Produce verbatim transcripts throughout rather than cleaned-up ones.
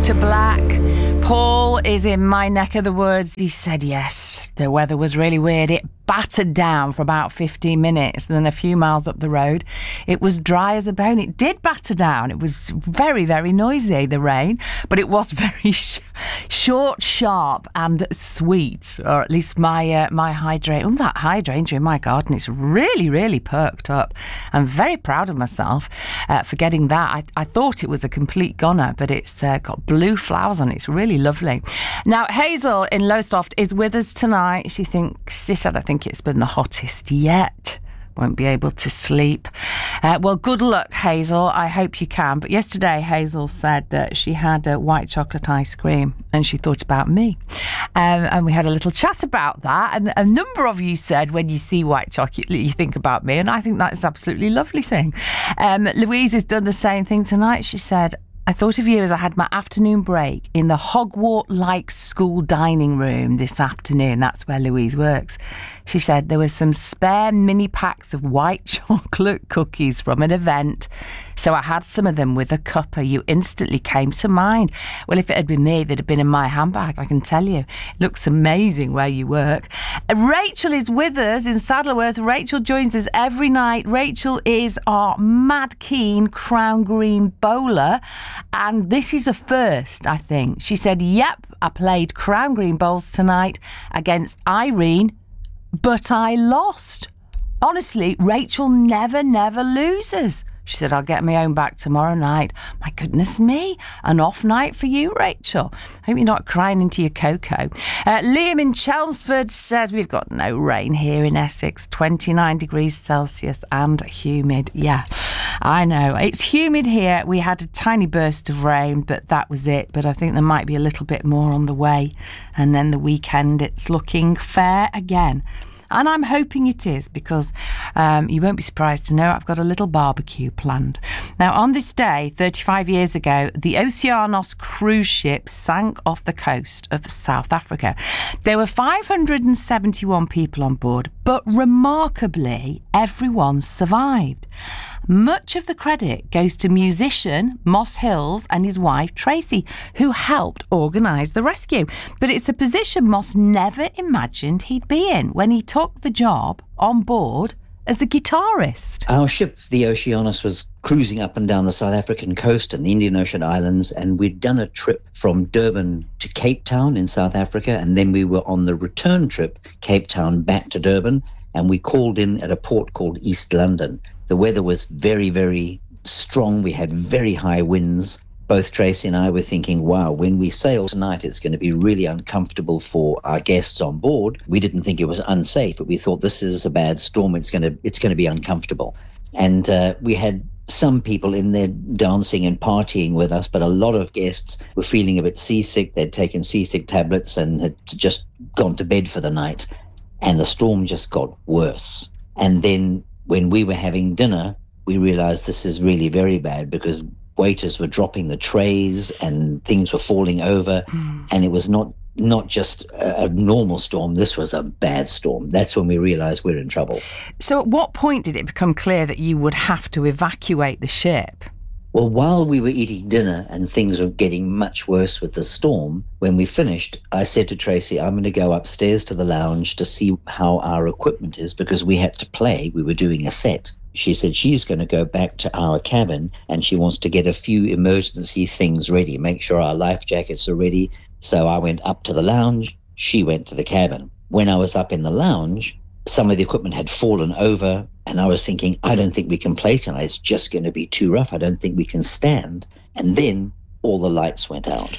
to Black. Paul is in my neck of the woods. He said yes, the weather was really weird. It battered down for about fifteen minutes, and then a few miles up the road it was dry as a bone. It did batter down. It was very, very noisy, the rain, but it was very sh- short, sharp and sweet, or at least my uh, my hydrangea. Oh, that hydrangea in my garden, it's really, really perked up. I'm very proud of myself uh, for getting that. I, I thought it was a complete goner, but it's uh, got blue flowers on it. It's really lovely. Now, Hazel in Lowestoft is with us tonight. She thinks, she said, I think it's been the hottest yet. Won't be able to sleep. Uh, well, good luck, Hazel. I hope you can. But yesterday, Hazel said that she had a white chocolate ice cream and she thought about me. Um, and we had a little chat about that. And a number of you said when you see white chocolate, you think about me. And I think that's absolutely lovely thing. Um, Louise has done the same thing tonight. She said, I thought of you as I had my afternoon break in the Hogwarts-like school dining room this afternoon. That's where Louise works. She said there were some spare mini packs of white chocolate cookies from an event, so I had some of them with a cuppa. You instantly came to mind. Well, if it had been me, they'd have been in my handbag, I can tell you. It looks amazing where you work. Rachel is with us in Saddleworth. Rachel joins us every night. Rachel is our mad keen Crown Green bowler. And this is a first, I think. She said, yep, I played Crown Green bowls tonight against Irene, but I lost. Honestly, Rachel never, never loses. She said, I'll get my own back tomorrow night. My goodness me, an off night for you, Rachel. Hope you're not crying into your cocoa. Uh, Liam in Chelmsford says, we've got no rain here in Essex, twenty-nine degrees Celsius and humid. Yeah, I know. It's humid here. We had a tiny burst of rain, but that was it. But I think there might be a little bit more on the way. And then the weekend, it's looking fair again. And I'm hoping it is, because um, you won't be surprised to know I've got a little barbecue planned. Now, on this day, thirty-five years ago, the Oceanos cruise ship sank off the coast of South Africa. There were five hundred seventy-one people on board, but remarkably, everyone survived. Much of the credit goes to musician Moss Hills and his wife Tracy, who helped organise the rescue. But it's a position Moss never imagined he'd be in when he took the job on board as a guitarist. Our ship, the Oceanus, was cruising up and down the South African coast and the Indian Ocean Islands, and we'd done a trip from Durban to Cape Town in South Africa, and then we were on the return trip, Cape Town back to Durban, and we called in at a port called East London. The weather was very, very strong. We had very high winds. Both Tracy and I were thinking, wow, when we sail tonight, it's going to be really uncomfortable for our guests on board. We didn't think it was unsafe, but we thought this is a bad storm. It's going to, it's going to be uncomfortable. And uh, we had some people in there dancing and partying with us, but a lot of guests were feeling a bit seasick. They'd taken seasick tablets and had just gone to bed for the night. And the storm just got worse. And then when we were having dinner, we realized this is really very bad, because waiters were dropping the trays and things were falling over. Mm. And it was not not just a, a normal storm. This was a bad storm. That's when we realized we're in trouble. So at what point did it become clear that you would have to evacuate the ship? Well, while we were eating dinner and things were getting much worse with the storm, when we finished, I said to Tracy, I'm going to go upstairs to the lounge to see how our equipment is, because we had to play. We were doing a set. She said she's going to go back to our cabin and she wants to get a few emergency things ready, make sure our life jackets are ready. So I went up to the lounge. She went to the cabin. When I was up in the lounge, some of the equipment had fallen over, and I was thinking, I don't think we can play tonight. It's just going to be too rough. I don't think we can stand. And then all the lights went out.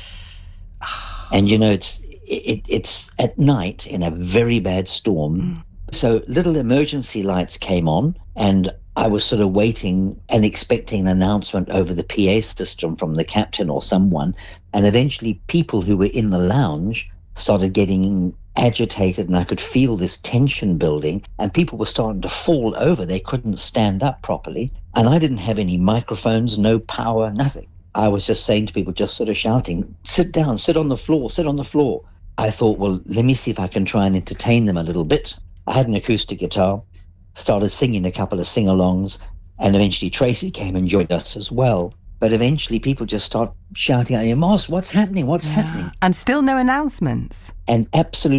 And, you know, it's it, it's at night in a very bad storm. Mm. So little emergency lights came on, and I was sort of waiting and expecting an announcement over the P A system from the captain or someone. And eventually people who were in the lounge started getting agitated, and I could feel this tension building, and people were starting to fall over. They couldn't stand up properly. And I didn't have any microphones, no power, nothing. I was just saying to people, just sort of shouting, sit down, sit on the floor, sit on the floor. I thought, well, let me see if I can try and entertain them a little bit. I had an acoustic guitar, started singing a couple of sing-alongs, and eventually Tracy came and joined us as well. But eventually people just start shouting at you, Moss, what's happening? What's Yeah. happening? And still no announcements. And absolutely